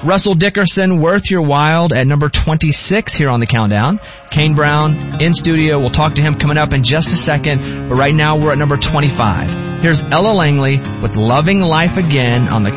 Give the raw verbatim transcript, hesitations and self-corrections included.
Russell Dickerson, Worth Your While at number twenty-six here on the countdown. Kane Brown in studio. We'll talk to him coming up in just a second. But right now we're at number twenty-five. Here's Ella Langley with Loving Life Again on the